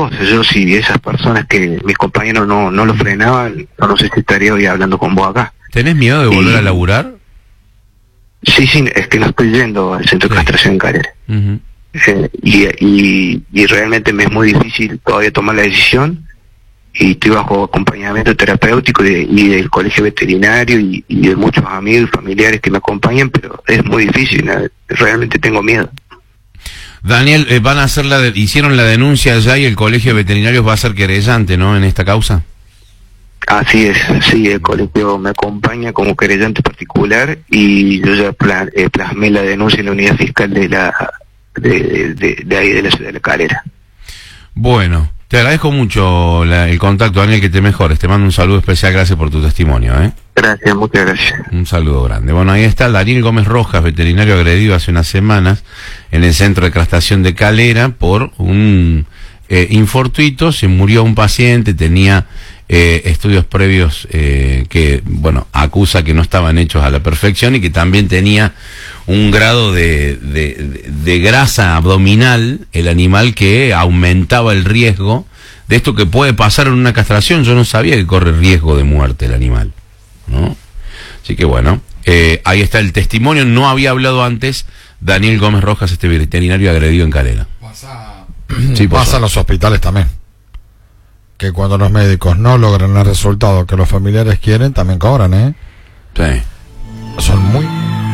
cosas. Yo, si esas personas que mis compañeros no lo frenaban, no sé si estaría hoy hablando con vos acá. ¿Tenés miedo de volver a laburar? Sí, es que no estoy yendo al centro de castración en Calera. Y realmente me es muy difícil todavía tomar la decisión, y estoy bajo acompañamiento terapéutico y del colegio veterinario y de muchos amigos y familiares que me acompañan, pero es muy difícil, realmente tengo miedo. Daniel, hicieron la denuncia allá y el colegio veterinario va a ser querellante, ¿no?, en esta causa. Así es, sí, el colegio me acompaña como querellante particular, y yo ya plasmé la denuncia en la unidad fiscal de ahí de la ciudad de La Calera. Bueno, te agradezco mucho el contacto, Daniel, que te mejores. Te mando un saludo especial, gracias por tu testimonio, ¿eh? Gracias, muchas gracias. Un saludo grande. Bueno, ahí está Daniel Gómez Rojas, veterinario agredido hace unas semanas en el centro de castración de Calera por un infortuito. Se murió un paciente, tenía estudios previos que, bueno, acusa que no estaban hechos a la perfección, y que también tenía un grado de grasa abdominal, el animal, que aumentaba el riesgo de esto que puede pasar en una castración. Yo no sabía que corre riesgo de muerte el animal, ¿no? Así que bueno, ahí está el testimonio. No había hablado antes Daniel Gómez Rojas, este veterinario agredido en Calera. Pasa en los hospitales también, que cuando los médicos no logran el resultado que los familiares quieren, también cobran, ¿eh? Sí. Son muy